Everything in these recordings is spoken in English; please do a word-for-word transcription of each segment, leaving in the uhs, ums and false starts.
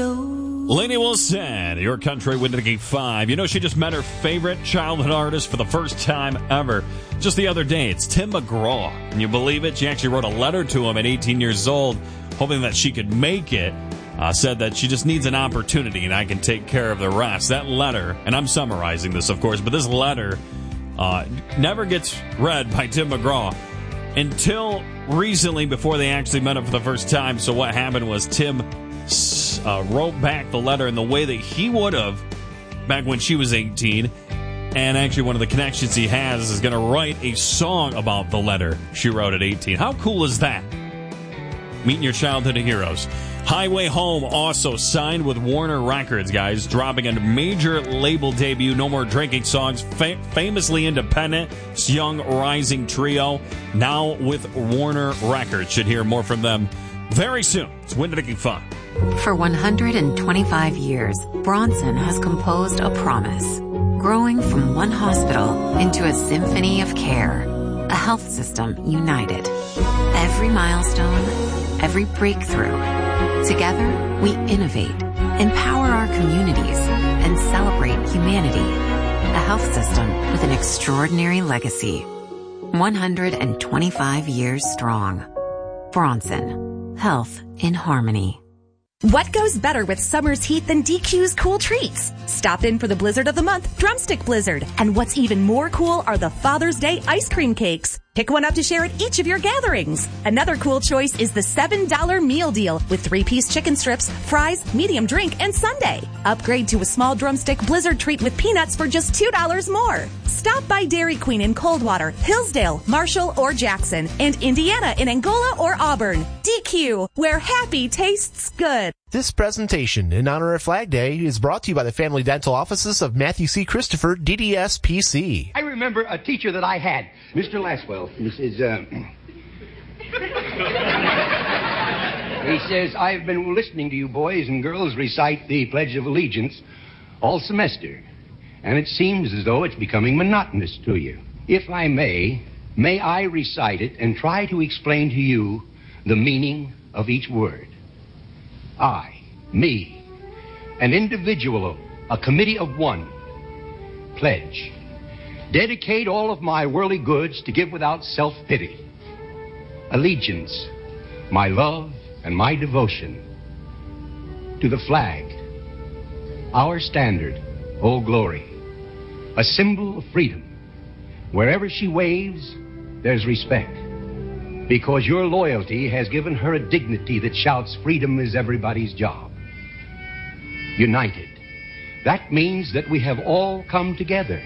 Lainey Wilson, Your Country, Windy five. You know, she just met her favorite childhood artist for the first time ever. Just the other day, it's Tim McGraw. Can you believe it? She actually wrote a letter to him at eighteen years old, hoping that she could make it. Uh, said that she just needs an opportunity and I can take care of the rest. That letter, and I'm summarizing this, of course, but this letter uh, never gets read by Tim McGraw until recently before they actually met up for the first time. So what happened was Tim uh, wrote back the letter in the way that he would have back when she was eighteen. And actually one of the connections he has is going to write a song about the letter she wrote at eighteen. How cool is that? Meeting your childhood heroes. Highway Home also signed with Warner Records, guys, dropping a major label debut. No More Drinking Songs, fa- famously independent, young rising trio, now with Warner Records. Should hear more from them very soon. It's Windy Drinking Fun. For one hundred twenty-five years, Bronson has composed a promise, growing from one hospital into a symphony of care, a health system united. Every milestone, every breakthrough. Together, we innovate, empower our communities, and celebrate humanity. A health system with an extraordinary legacy. one hundred twenty-five years strong. Bronson. Health in harmony. What goes better with summer's heat than D Q's cool treats? Stop in for the Blizzard of the Month, Drumstick Blizzard. And what's even more cool are the Father's Day ice cream cakes. Pick one up to share at each of your gatherings. Another cool choice is the seven dollar meal deal with three-piece chicken strips, fries, medium drink, and sundae. Upgrade to a small drumstick Blizzard treat with peanuts for just two dollars more. Stop by Dairy Queen in Coldwater, Hillsdale, Marshall, or Jackson, and Indiana in Angola or Auburn. D Q, where happy tastes good. This presentation in honor of Flag Day is brought to you by the Family Dental Offices of Matthew C. Christopher, D D S P C. I remember a teacher that I had, Mister Laswell. He says, uh... he says, I've been listening to you boys and girls recite the Pledge of Allegiance all semester, and it seems as though it's becoming monotonous to you. If I may, may I recite it and try to explain to you the meaning of each word. I, me, an individual, a committee of one, pledge. Dedicate all of my worldly goods to give without self-pity. Allegiance, my love and my devotion. To the flag, our standard, Old Glory. A symbol of freedom. Wherever she waves, there's respect. Because your loyalty has given her a dignity that shouts freedom is everybody's job. United. That means that we have all come together.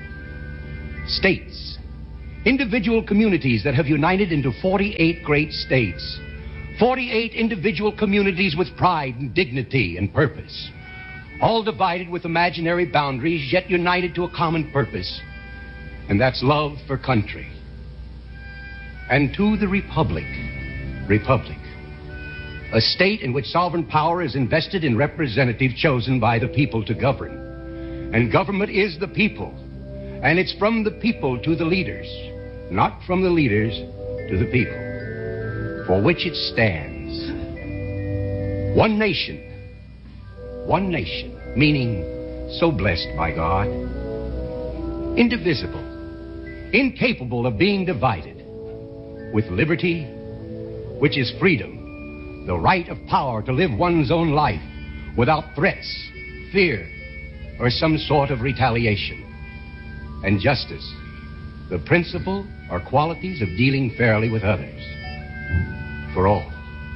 States. Individual communities that have united into forty-eight great states. forty-eight individual communities with pride and dignity and purpose. All divided with imaginary boundaries, yet united to a common purpose. And that's love for country. And to the Republic, Republic, a state in which sovereign power is invested in representatives chosen by the people to govern. And government is the people, and it's from the people to the leaders, not from the leaders to the people, for which it stands. One nation, one nation, meaning so blessed by God, indivisible, incapable of being divided, with liberty, which is freedom, the right of power to live one's own life without threats, fear, or some sort of retaliation. And justice, the principle or qualities of dealing fairly with others. For all.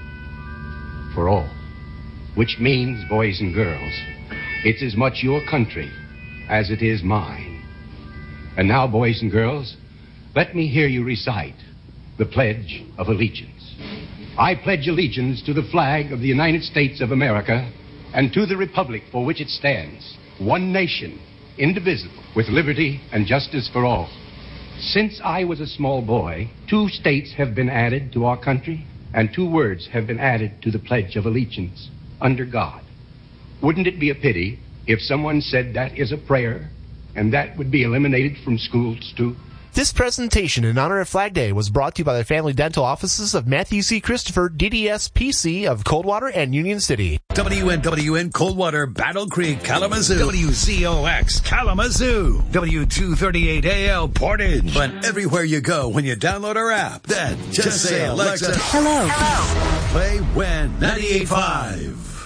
For all. Which means, boys and girls, it's as much your country as it is mine. And now, boys and girls, let me hear you recite the Pledge of Allegiance. I pledge allegiance to the flag of the United States of America and to the republic for which it stands, one nation, indivisible, with liberty and justice for all. Since I was a small boy, two states have been added to our country, and two words have been added to the Pledge of Allegiance, under God. Wouldn't it be a pity if someone said that is a prayer, and that would be eliminated from schools too? This presentation in honor of Flag Day was brought to you by the Family Dental Offices of Matthew C. Christopher, D D S P C of Coldwater and Union City. W N W N Coldwater, Battle Creek, Kalamazoo. W Z O X Kalamazoo. W two thirty-eight A L Portage. But everywhere you go when you download our app, then just, just say, Alexa, Hello. Hello. Play W E N ninety-eight point five.